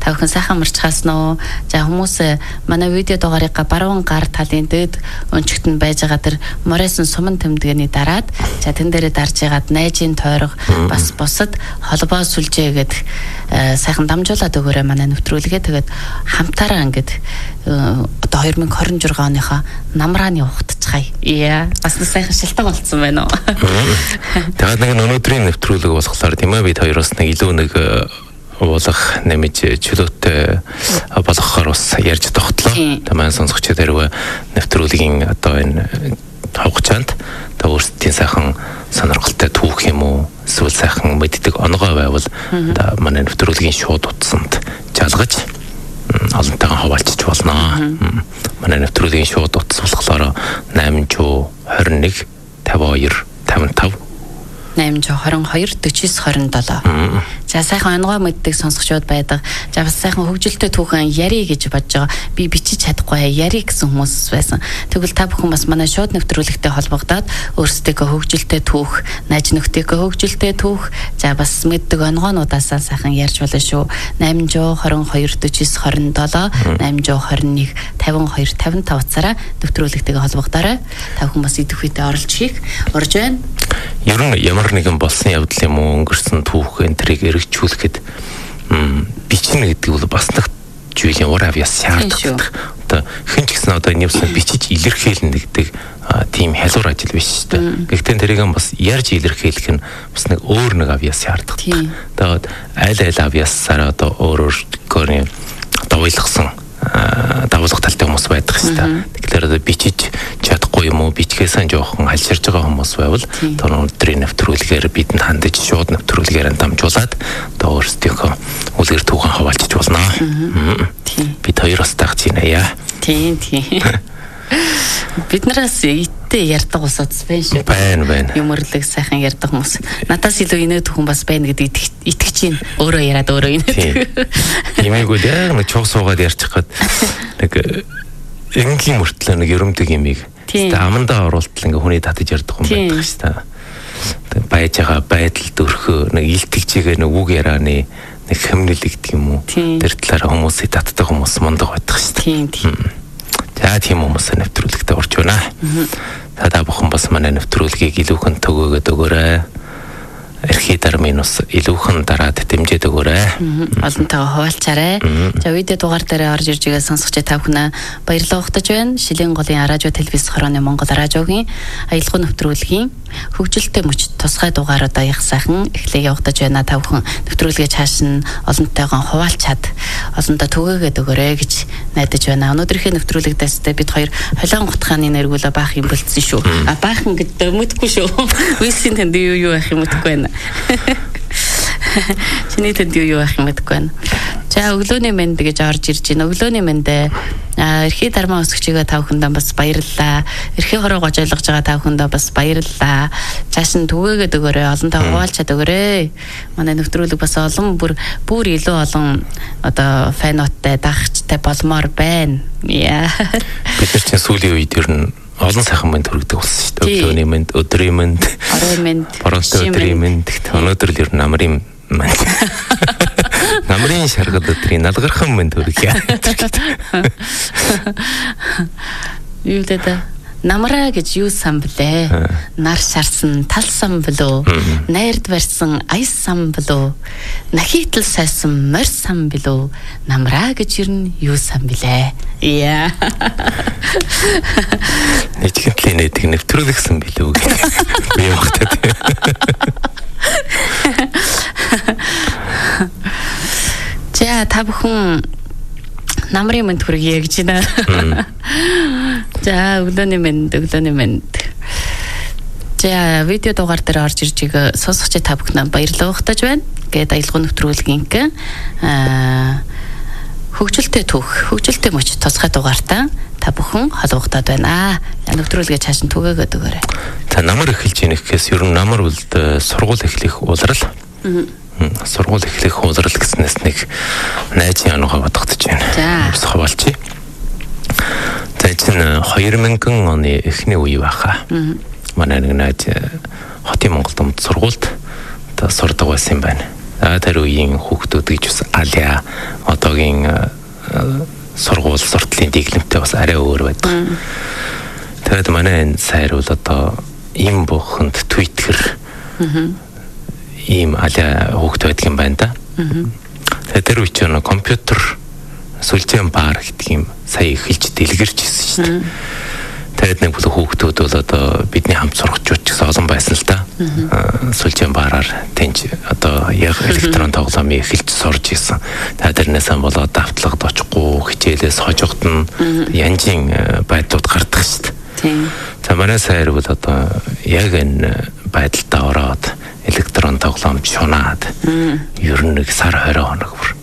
та бүхэн сайхан марчхаас нөө. За хүмүүс манай видео дугаарыг баруун гар талын дэд өнчгт нь байж байгаа тэр морейсон суман тэмдгээний дараад за тэн дээрээ дарж ягаад найжийн тойрог бас бусад холбоо сүлжээ гэдэг сайхан дамжуулаад өгөөрэй манай нэвтрүүлгээ. Тэгээд хамтаараа ингээд одоо 2026 оныхоо намрааны ухтцгаая. Яа, бас сайхан шилдэг болцсон байна уу? Тэгээд нэг өнөөдрийн нэвтрүүлэг болохоор тийм ээ бид хоёроос нэг илүү нэг уулах нэмж чөлөөтэй болгохоор бас ярьж тогтлоо. Тэгээд маань сонсогчдод хэрвээ нэвтрүүлгийн одоо энэ хугацаанд та өөрсдийн сайхан сонирхолтой түүх юм уу эсвэл сайхан мэддэг онгой байвал та манай нэвтрүүлгийн шууд утсанд жалгаж олонтойгоо хуваалцж болно. Манай нэвтрүүлгийн шууд утас болохоор 821 52 55 822 49 27. За сайхан онгой мэддэг сонсогчдод байдаг. За бас сайхан хөгжилтэй түүхэн яри гэж бодож байгаа. Би бичиж чадахгүй яри гэсэн хүмүүс байсан. Тэгвэл та бүхэн бас манай шууд нэвтрүүлэгтэй холбогдоод өөрсдөө хөгжилтэй түүх, найз нөхдийнхөө хөгжилтэй түүх, за бас мэддэг онгойнуудаасаа сайхан ярьж болно шүү. 822 49 27 821 52 55 утсаараа нэвтрүүлэгтэйгээ холбогдоорой. Та бүхэн бас идэх үедээ оролж хийх урж байна. Ер нь ямар нэгэн болсон явдал юм уу өнгөрсөн түүх энэ тэрийг эргэжүүлэхэд бичнэ гэдэг бол бас нэг зүйлийн ур авьяас шаарддаг. Одоо хэн ч гэсэн одоо нэмсэн бичиж илэрхийлнэ гэдэг тийм хялуур ажил биш шүү дээ. Гэхдээ тэрийг бас ярьж илэрхийлэх нь бас нэг өөр нэг авьяас шаарддаг. Тэгээд аль авьяасаар одоо өөрөөр довойлгосон давуулга талтай хүмүүс байдаг шүү дээ. Тэгэхээр одоо бичиж чадахгүй юм уу бичгээсэн жоохон алширж байгаа хүмүүс байвал тэр өнөөдрийн нэвтрүүлгээр бидэнд хандаж шууд нэвтрүүлгээр дамжуулаад одоо өөрсдийнхөө үлгэр түүхэн хаваалцж болно. Бид хоёроос тагч юм яа. Тийм. Биднээс иттэй ярддаг ус удас байна шүү. Байна. Юмрлэг сайхан ярддаг хүмүүс. Надаас илүү инээд хүн бас байна гэдэг итгэж чинь өөрөө яриад өөрөө инээд. Имээгүй яг нэг чог суугаад ярьчих гээд нэг энгийн мөртлөө нэг ерөмдөг юмыг амандаа оруултал ингээ хүний татаж ярьдаг хүн байдаг шүү дээ. Байж байгаа байдалд өрхөө нэг илтгэжгээ нэг үг ярианы нэг хэмнэл гэдэг юм уу. Тэр талаараа хүмүүсийг татдаг хүмүүс мундаг байдаг шүү дээ. Тийм. За тийм хүмүүсээ нэвтрүүлэгтээ орж байна. Та бүхэн бас манай нэвтрүүлгийг илүүхэн төгөөгд өгөөрэй. Эрхий дармын ус илүүхэн дараад дэмжиж өгөөрэй. Олонтойгоо хуваалцаарай. За видео дугаар дээр орж ирж байгаа сонсогч та бүхэн баярлалаа ухтаж байна. Шилийн голын радио телевиз хорооны Монгол радиогийн аялал нэвтрүүлгийн хөгжилтэй мөч тусгай дугааруудаа их сайхан эхлэе явагдаж байна. Та бүхэн нэвтрүүлгээ цааш нь олонтойгоо хуваалцаад олонтоо түгээгээд өгөөрэй гэж найдаж байна. Өнөөдрийнхээ нэвтрүүлэгдээс бид хоёр холион гутхааны нэргүүлээ баах юм болцсон шүү. Баахан гэдэг мэдгүй шүү. Үсийн тэнд юу байх юм мэдгүй байна. Чиний тэнд юу байх юм мэдгүй байна. За өглөөний мэнд гэж орж ирж байна. Өглөөний мэнд эрхий дармаа өсгчгээ та бүхэндээ бас баярлалаа. Эрхий хороо гожойлгож байгаа та бүхэндээ бас баярлалаа. Цааш нь түгээгээд өгөөрэй. Олонтоо хуваалцаад өгөөрэй. Манай нэвтрүүлэг бас олон бүр илүү олон одоо фанаттай дагчтай болмоор байна. Яа. Бид нар чинь сүүлийн үед ер нь олон сайхан мэнд хүргэдэг болсон шүү дээ. Өглөөний мэнд, өдрийн мэнд, орой мэнд, өдрийн мэнд. Өнөөдөр л ер нь намрын мэнд. Намрын шаргал өдрийн налгархан мэнд хүргье. Юу гэдэг намраа гэж юу сан блэ? Нар шарсан тал сан блөө? Найрд барьсан аяс сан блөө? Нахитл сайсан морь сан блөө? Намраа гэж юу сан блэ? Яа. Нэтгэнтлээ нэг нэвтрүүлгсэн билүү гэх. Би явахтаа. За та бүхэн намрын мэнд хүргье гэж байна. За өглөөний мэнд. За видео дугаар дээр орж ирж байгаа сонсогч та бүхэн баярлалаа ухтаж байна. Гээд аялал нэвтрүүлгийн хөгжилтэй түүх, хөгжилтэй мөч тусгай дугаартаа та бүхэн холбогдоод байна. Нэвтрүүлгээ цааш нь түгээгээд өгөөрэй. За намар эхэлж ийнэх гэхээс ер нь намар бол сургууль эхлэх улирал. Сургууль эхлэх улирал гэснээс нэг найзын оногоо бодогдож байна. Бас хаваалчи. За энэ 2000 оны эхний үе байхаа. Манай нэг найз хотын Монголд өмд сургуульд одоо сурдаг байсан юм байна. Тэр үеийн хүүхдүүд гэж бас алиа одоо одоогийн сургууль суртлын дэглэмтэй бас арай өөр байдаг. Тэгээд манай энэ сайр бол одоо ийм бохонд Twitter ийм аля хөөхт байдаг юм байна да. Тэгээд тэр үчир нэг компьютер сүлжээн бар гэдэг юм сая эхэлж дэлгэрч ирсэн шүү дээ. Тэгээд нэг бүх хүүхдүүд бол одоо бидний хамт сурагчид ч гэсэн олон байсан л да. Сүлжээн бараар тэнж одоо яг электрон тоглоомыг эхэлж сурж исэн. Тэрнээсээ болоод давтлагад очихгүй, хичээлээс хожигдно, янжин байдлууд гардаг шүү дээ. За манай сайр бол одоо яг энэ байдалтай ороод электрон тоглоом шунаад ер нь нэг сар 20 хоног бүр